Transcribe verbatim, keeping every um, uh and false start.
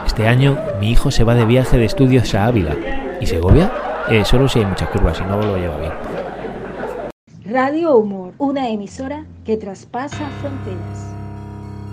Este año mi hijo se va de viaje de estudios a Ávila. ¿Y Segovia? Eh, solo si hay muchas curvas, si no lo lleva bien. Radio Humor, una emisora que traspasa fronteras.